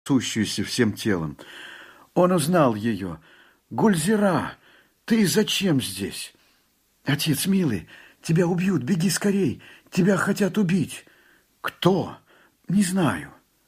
трясущуюся всем телом. Он узнал ее. «Гульзира, ты зачем здесь?» «Отец милый, тебя убьют, беги скорей, тебя хотят убить». «Кто?» «Не знаю».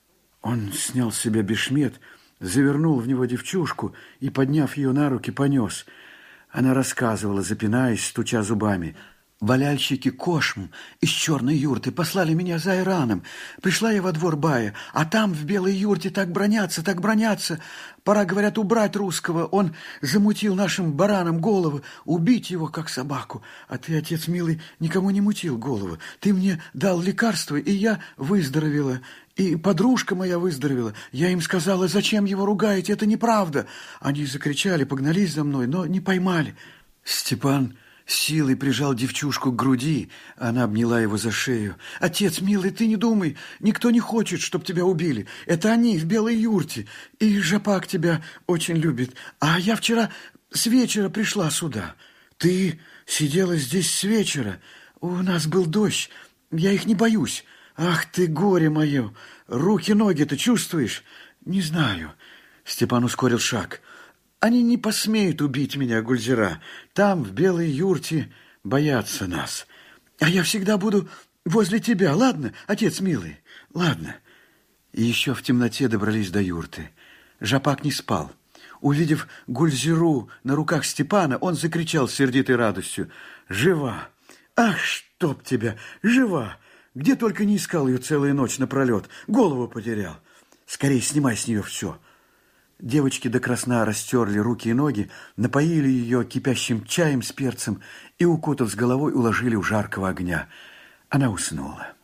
Он снял с себя бешмет, завернул в него девчушку и, подняв ее на руки, понес. Она рассказывала, запинаясь, стуча зубами. «Валяльщики Кошм из черной юрты послали меня за Ираном. Пришла я во двор бая, а там в белой юрте так бронятся, так бронятся. Пора, говорят, убрать русского. Он замутил нашим баранам головы, убить его, как собаку. А ты, отец милый, никому не мутил голову. Ты мне дал лекарство, и я выздоровела. И подружка моя выздоровела. Я им сказала, зачем его ругаете, это неправда. Они закричали, погнались за мной, но не поймали». Степан силой прижал девчушку к груди, она обняла его за шею. «Отец, милый, ты не думай, никто не хочет, чтоб тебя убили. Это они в белой юрте, и Жапак тебя очень любит. А я вчера с вечера пришла сюда. Ты сидела здесь с вечера. У нас был дождь, я их не боюсь. Ах ты, горе мое! Руки-ноги ты чувствуешь?» «Не знаю». Степан ускорил шаг. «Они не посмеют убить меня, Гульзира. Там, в белой юрте, боятся нас. А я всегда буду возле тебя, ладно, отец милый? Ладно». И еще в темноте добрались до юрты. Жапак не спал. Увидев Гульзиру на руках Степана, он закричал с сердитой радостью: «Жива! Ах, чтоб тебя! Жива! Где только не искал ее целую ночь напролет. Голову потерял. Скорей снимай с нее все». Девочки до красна растерли руки и ноги, напоили ее кипящим чаем с перцем и, укутав с головой, уложили у жаркого огня. Она уснула.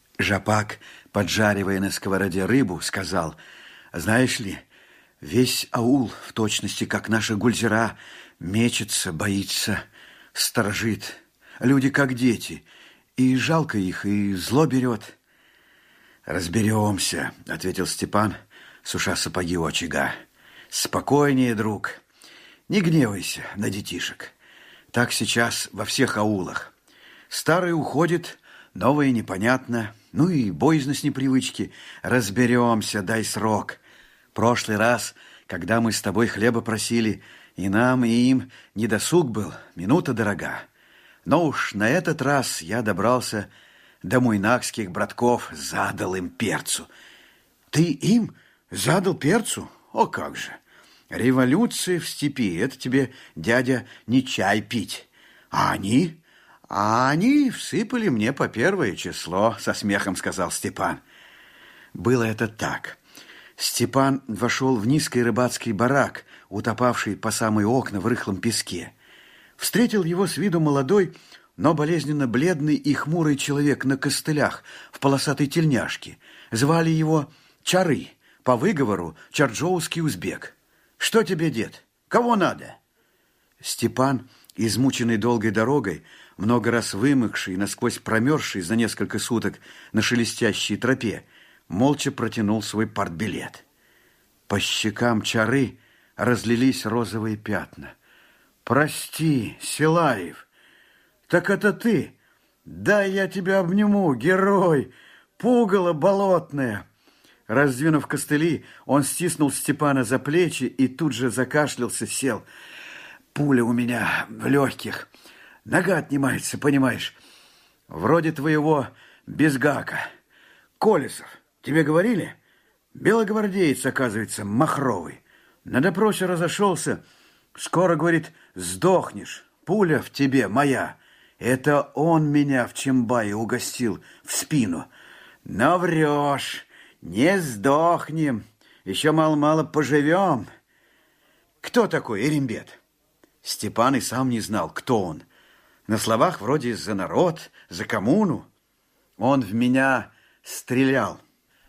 Жапак, поджаривая на сковороде рыбу, сказал: «Знаешь ли, весь аул, в точности, как наша Гульзира, мечется, боится, сторожит. Люди как дети, и жалко их, и зло берет». «Разберемся», — ответил Степан, суша сапоги у очага. «Спокойнее, друг, не гневайся на детишек. Так сейчас во всех аулах. Старый уходит, новое непонятно, ну и боязно с непривычки. Разберемся, дай срок. Прошлый раз, когда мы с тобой хлеба просили, и нам, и им недосуг был, минута дорога. Но уж на этот раз я добрался до муйнакских братков, задал им перцу». «Ты им задал перцу? О, как же! Революция в степи, это тебе, дядя, не чай пить. А они? А они всыпали мне по первое число», со смехом сказал Степан. Было это так. Степан вошел в низкий рыбацкий барак, утопавший по самые окна в рыхлом песке. Встретил его с виду молодой, но болезненно бледный и хмурый человек на костылях в полосатой тельняшке. Звали его Чары, по выговору чарджоуский узбек. «Что тебе, дед? Кого надо?» Степан, измученный долгой дорогой, много раз вымокший, насквозь промерзший за несколько суток на шелестящей тропе, молча протянул свой партбилет. По щекам Чары разлились розовые пятна. «Прости, Силаев, так это ты? Дай я тебя обниму, герой, пугало болотное!» Раздвинув костыли, он стиснул Степана за плечи и тут же закашлялся, сел. «Пуля у меня в легких. Нога отнимается, понимаешь. Вроде твоего Безгака. Колесов, тебе говорили? Белогвардеец, оказывается, махровый. На допросе разошелся. Скоро, говорит, сдохнешь. Пуля в тебе моя. Это он меня в Чимбае угостил в спину. Но врешь. Не сдохнем. Еще мало-мало поживем». «Кто такой Эрембет?» Степан и сам не знал, кто он. На словах вроде «за народ», «за коммуну». «Он в меня стрелял».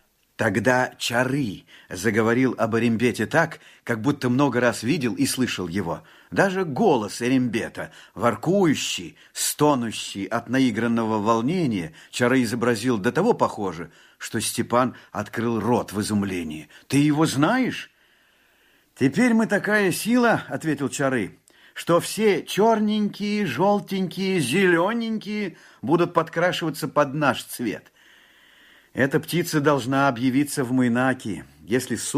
Тогда Чары заговорил об Эрембете так, как будто много раз видел и слышал его. Даже голос Эрембета, воркующий, стонущий от наигранного волнения, Чары изобразил до того похоже, что Степан открыл рот в изумлении. «Ты его знаешь?» «Теперь мы такая сила, — ответил Чары, — что все черненькие, желтенькие, зелененькие будут подкрашиваться под наш цвет. Эта птица должна объявиться в Мойнаке. Если